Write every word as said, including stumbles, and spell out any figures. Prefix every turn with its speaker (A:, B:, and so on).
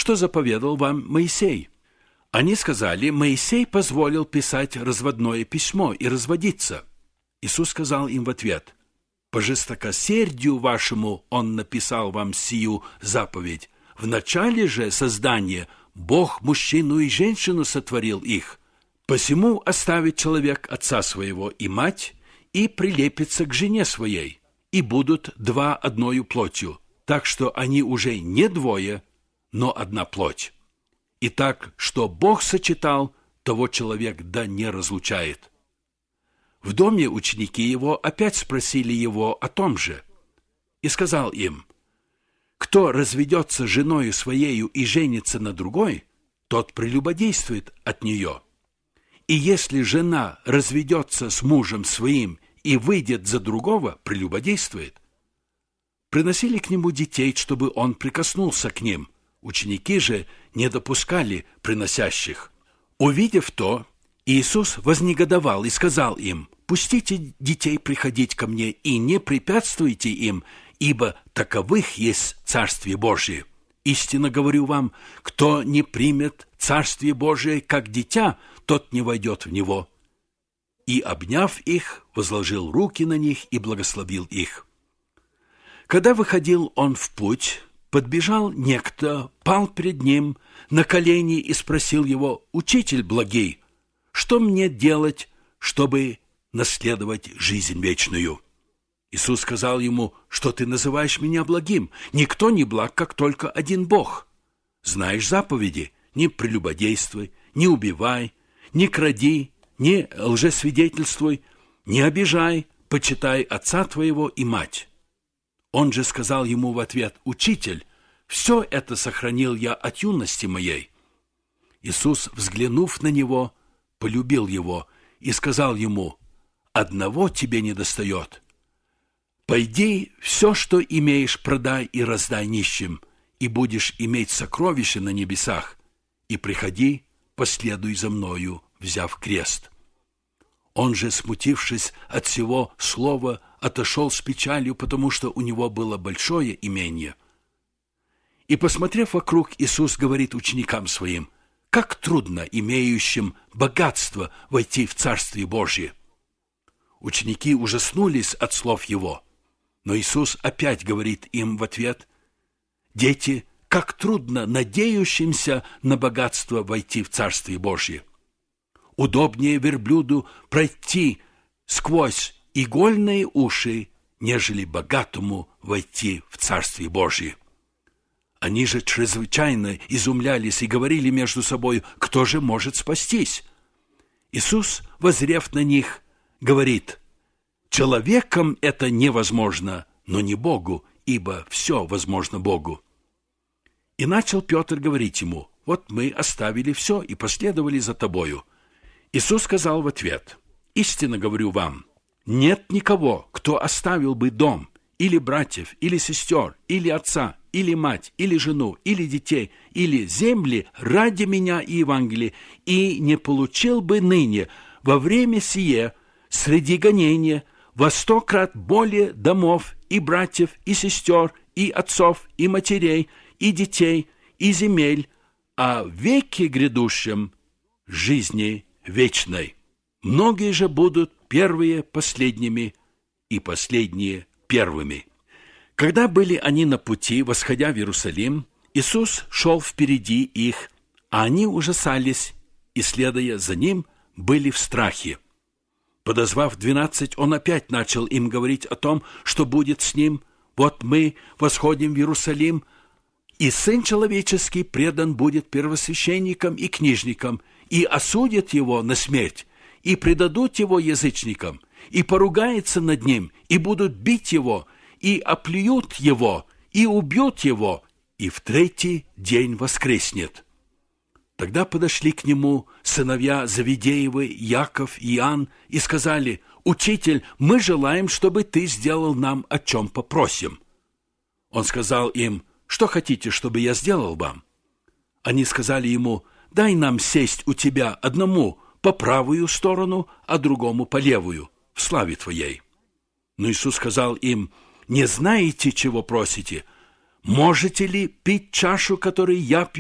A: что заповедал вам Моисей?» Они сказали: «Моисей позволил писать разводное письмо и разводиться». Иисус сказал им в ответ: «По жестокосердию вашему Он написал вам сию заповедь. В начале же создания Бог мужчину и женщину сотворил их. Посему оставит человек отца своего и мать, и прилепится к жене своей, и будут два одною плотью, так что они уже не двое, но одна плоть. Итак, что Бог сочетал, того человек да не разлучает». В доме ученики его опять спросили его о том же, и сказал им: «Кто разведется с женою своею и женится на другой, тот прелюбодействует от нее. И если жена разведется с мужем своим и выйдет за другого, прелюбодействует». Приносили к нему детей, чтобы он прикоснулся к ним. Ученики же не допускали приносящих. Увидев то, Иисус вознегодовал и сказал им: «Пустите детей приходить ко мне и не препятствуйте им, ибо таковых есть Царствие Божие. Истинно говорю вам, кто не примет Царствие Божие как дитя, тот не войдет в него». И, обняв их, возложил руки на них и благословил их. Когда выходил он в путь, подбежал некто, пал пред ним на колени и спросил его: «Учитель благий, что мне делать, чтобы наследовать жизнь вечную?» Иисус сказал ему: «Что ты называешь меня благим? Никто не благ, как только один Бог. Знаешь заповеди: не прелюбодействуй, не убивай, не кради, не лжесвидетельствуй, не обижай, почитай отца твоего и мать». Он же сказал ему в ответ: «Учитель, все это сохранил я от юности моей». Иисус, взглянув на него, полюбил его и сказал ему: «Одного тебе недостает. Пойди, все, что имеешь, продай и раздай нищим, и будешь иметь сокровища на небесах, и приходи, последуй за мною, взяв крест». Он же, смутившись от всего слова, отошел с печалью, потому что у него было большое имение. И, посмотрев вокруг, Иисус говорит ученикам своим: «Как трудно имеющим богатство войти в Царствие Божие!» Ученики ужаснулись от слов его, но Иисус опять говорит им в ответ: «Дети, как трудно надеющимся на богатство войти в Царствие Божие! Удобнее верблюду пройти сквозь игольные уши, нежели богатому войти в Царствие Божие». Они же чрезвычайно изумлялись и говорили между собой: «Кто же может спастись?» Иисус, воззрев на них, говорит: «Человеком это невозможно, но не Богу, ибо все возможно Богу». И начал Петр говорить ему: «Вот мы оставили все и последовали за тобою». Иисус сказал в ответ: «Истинно говорю вам, нет никого, кто оставил бы дом, или братьев, или сестер, или отца, или мать, или жену, или детей, или земли ради меня и Евангелия, и не получил бы ныне во время сие среди гонения во сто крат более домов, и братьев, и сестер, и отцов, и матерей, и детей, и земель, а в веке грядущем жизни вечной. Многие же будут первые последними, и последние первыми». Когда были они на пути, восходя в Иерусалим, Иисус шел впереди их, а они ужасались, и, следуя за ним, были в страхе. Подозвав двенадцать, он опять начал им говорить о том, что будет с ним. «Вот мы восходим в Иерусалим, и Сын Человеческий предан будет первосвященникам и книжникам, и осудят его на смерть, и предадут его язычникам, и поругаются над ним, и будут бить его, и оплюют его, и убьют его, и в третий день воскреснет». Тогда подошли к нему сыновья Завидеевы, Яков и Иоанн, и сказали: «Учитель, мы желаем, чтобы ты сделал нам, о чем попросим». Он сказал им: «Что хотите, чтобы я сделал вам?» Они сказали ему: «Дай нам сесть у тебя одному по правую сторону, а другому по левую, в славе твоей». Но Иисус сказал им: «Не знаете, чего просите? Можете ли пить чашу, которую я пью,